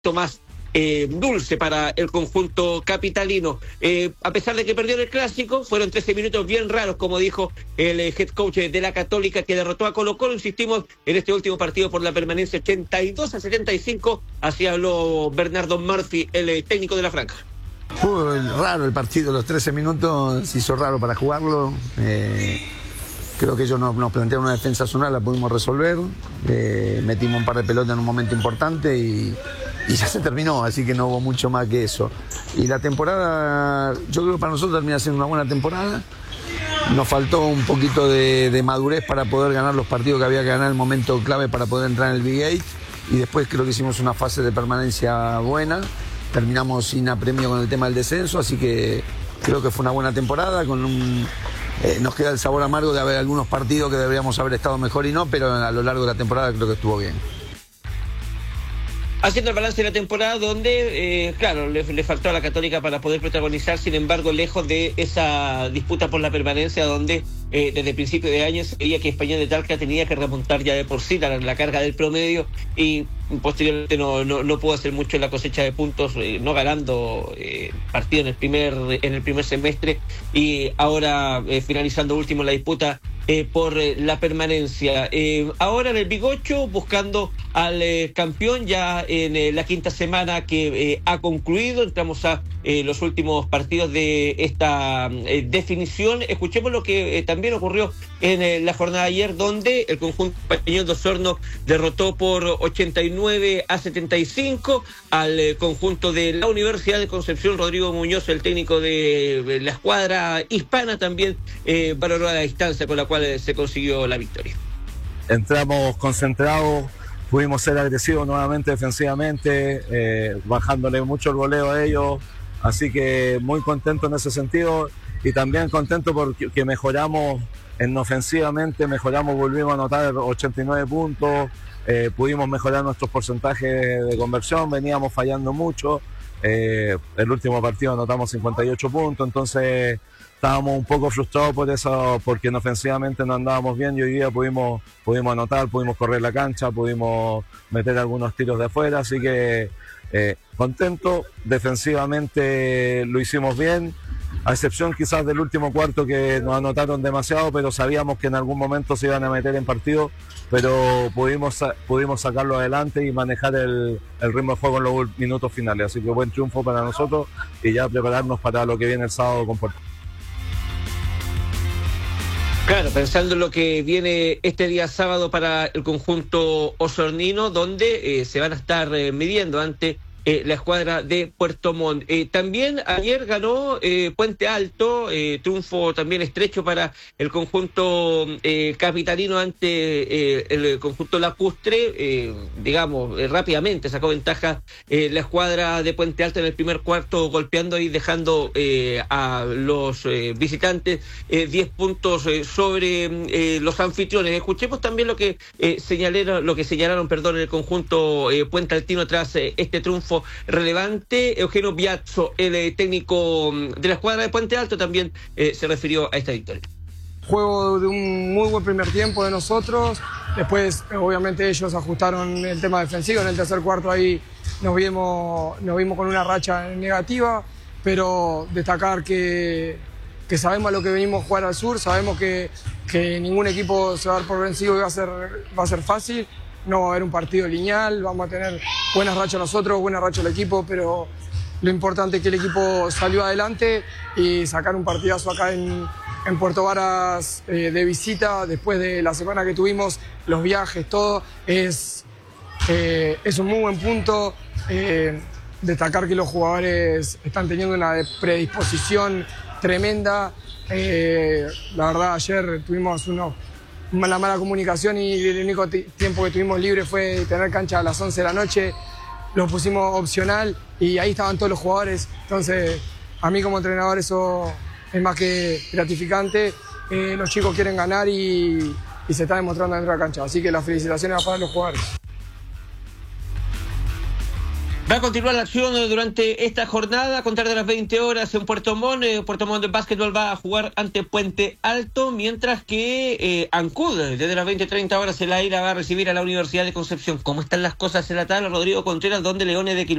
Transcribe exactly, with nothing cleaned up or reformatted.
más Eh, dulce para el conjunto capitalino. Eh, a pesar de que perdió el clásico, fueron trece minutos bien raros, como dijo el eh, head coach de la Católica, que derrotó a Colo-Colo, insistimos, en este último partido por la permanencia ochenta y dos a setenta y cinco. Así habló Bernardo Murphy, el eh, técnico de la Franja. Fue raro el partido, los trece minutos se hizo raro para jugarlo. Eh, creo que ellos nos, nos plantearon una defensa zonal, la pudimos resolver. Eh, metimos un par de pelotas en un momento importante y Y ya se terminó, así que no hubo mucho más que eso. Y la temporada, yo creo que para nosotros termina siendo una buena temporada. Nos faltó un poquito de, de madurez para poder ganar los partidos que había que ganar en el momento clave para poder entrar en el Big Eight. Y después creo que hicimos una fase de permanencia buena. Terminamos sin apremio con el tema del descenso, así que creo que fue una buena temporada. Con un, eh, nos queda el sabor amargo de haber algunos partidos que deberíamos haber estado mejor y no, pero a lo largo de la temporada creo que estuvo bien. Haciendo el balance de la temporada donde, eh, claro, le, le faltó a la Católica para poder protagonizar, sin embargo, lejos de esa disputa por la permanencia donde eh, desde el principio de año se veía que Español de Talca tenía que remontar ya de por sí la, la carga del promedio y posteriormente no, no, no pudo hacer mucho en la cosecha de puntos, eh, no ganando eh, partido en el primer en el primer semestre y ahora eh, finalizando último la disputa Eh, por eh, la permanencia. Eh, ahora en el Big ocho buscando al eh, campeón ya en eh, la quinta semana que eh, ha concluido. Entramos a eh, los últimos partidos de esta eh, definición. Escuchemos lo que eh, también ocurrió en eh, la jornada de ayer, donde el conjunto Español de Osorno derrotó por ochenta y nueve a setenta y cinco al eh, conjunto de la Universidad de Concepción. Rodrigo Muñoz, el técnico de, de la escuadra hispana, también eh, valoró la distancia con la cual se consiguió la victoria. Entramos concentrados, pudimos ser agresivos nuevamente defensivamente, eh, bajándole mucho el goleo a ellos, así que muy contento en ese sentido y también contento porque mejoramos en ofensivamente, mejoramos, volvimos a anotar ochenta y nueve puntos, eh, pudimos mejorar nuestros porcentajes de conversión, veníamos fallando mucho, eh, el último partido anotamos cincuenta y ocho puntos, entonces estábamos un poco frustrados por eso, porque en ofensivamente no andábamos bien y hoy día pudimos, pudimos anotar, pudimos correr la cancha, pudimos meter algunos tiros de afuera, así que eh, contento, defensivamente lo hicimos bien, a excepción quizás del último cuarto que nos anotaron demasiado, pero sabíamos que en algún momento se iban a meter en partido, pero pudimos, pudimos sacarlo adelante y manejar el, el ritmo de juego en los minutos finales, así que buen triunfo para nosotros y ya prepararnos para lo que viene el sábado con Puerto. Claro, pensando en lo que viene este día sábado para el conjunto osornino, donde eh, se van a estar eh, midiendo ante eh, la escuadra de Puerto Montt. Eh, también ayer ganó eh, Puente Alto, eh, triunfo también estrecho para el conjunto eh, capitalino ante eh, el conjunto lacustre, eh, digamos, eh, rápidamente sacó ventaja eh, la escuadra de Puente Alto en el primer cuarto, golpeando y dejando eh, a los eh, visitantes eh, diez puntos eh, sobre eh, los anfitriones. Escuchemos también lo que eh, señalaron, lo que señalaron, perdón, el conjunto eh, Puente Altino tras eh, este triunfo relevante. Eugenio Biazzo, el eh, técnico de la escuadra de Puente Alto, también eh, se refirió a esta victoria. Juego de un muy buen primer tiempo de nosotros, después obviamente ellos ajustaron el tema defensivo, en el tercer cuarto ahí nos vimos, nos vimos con una racha negativa, pero destacar que, que sabemos a lo que venimos a jugar al sur, sabemos que, que ningún equipo se va a dar por vencido y va a ser, va a ser fácil, no va a haber un partido lineal, vamos a tener buenas rachas nosotros, buenas rachas el equipo, pero lo importante es que el equipo salió adelante y sacar un partidazo acá en, en Puerto Varas eh, de visita, después de la semana que tuvimos, los viajes, todo, es, eh, es un muy buen punto. Eh, destacar que los jugadores están teniendo una predisposición tremenda. Eh, la verdad, ayer tuvimos unos, una mala comunicación y el único tiempo que tuvimos libre fue tener cancha a las once de la noche. Lo pusimos opcional y ahí estaban todos los jugadores. Entonces, a mí como entrenador eso es más que gratificante. Eh, los chicos quieren ganar y, y se está demostrando dentro de la cancha. Así que las felicitaciones para los jugadores. Va a continuar la acción durante esta jornada, a contar de las veinte horas en Puerto Montt. Eh, Puerto Montt de básquetbol va a jugar ante Puente Alto, mientras que eh, Ancud, desde las veinte treinta horas, el AIRA va a recibir a la Universidad de Concepción. ¿Cómo están las cosas en la tabla, Rodrigo Contreras, donde Leones de Quilpué